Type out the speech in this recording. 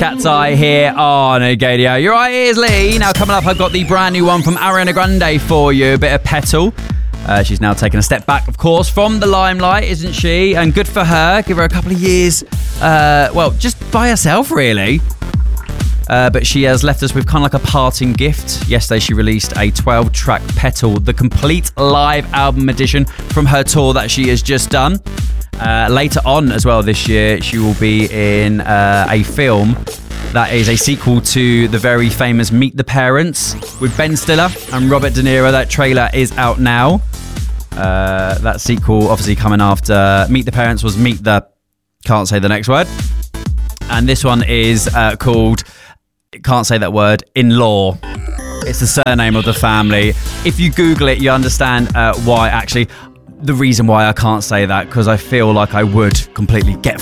Cat's Eye here on Gadio. You're right, here's Lee. Now coming up, I've got the brand new one from Ariana Grande for you, a bit of Petal. She's now taken a step back, of course, from the limelight, isn't she? And good for her. Give her a couple of years, just by herself, really. But she has left us with kind of like a parting gift. Yesterday, she released a 12-track Petal, the complete live album edition from her tour that she has just done. Later on as well this year, she will be in a film that is a sequel to the very famous Meet the Parents with Ben Stiller and Robert De Niro. That trailer is out now. That sequel obviously coming after Meet the Parents was Meet the... Can't say the next word. And this one is called... Can't say that word. In-law. It's the surname of the family. If you Google it, you understand why actually... The reason why I can't say that, because I feel like I would completely get